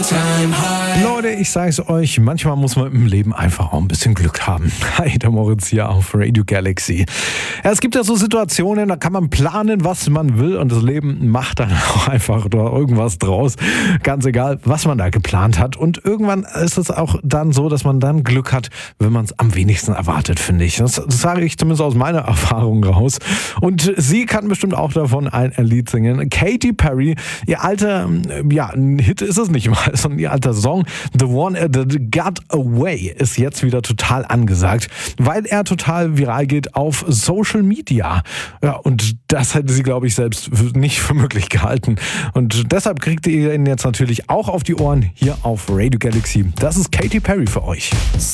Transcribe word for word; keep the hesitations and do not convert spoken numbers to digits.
Leute, ich sag's euch, manchmal muss man im Leben einfach auch ein bisschen Glück haben. Hi, der Moritz hier auf Radio Galaxy. Ja, es gibt ja so Situationen, da kann man planen, was man will und das Leben macht dann auch einfach oder irgendwas draus. Ganz egal, was man da geplant hat. Und irgendwann ist es auch dann so, dass man dann Glück hat, wenn man es am wenigsten erwartet, finde ich. Das, das sage ich zumindest aus meiner Erfahrung raus. Und sie kann bestimmt auch davon ein Lied singen. Katy Perry, ihr alter, ja, ein Hit ist es nicht mal, sondern ihr alter Song The One That Got Away ist jetzt wieder total angesagt, weil er total viral geht auf Social Media. Ja, und das hätte sie, glaube ich, selbst nicht für möglich gehalten. Und deshalb kriegt ihr ihn jetzt natürlich auch auf die Ohren hier auf Radio Galaxy. Das ist Katy Perry für euch.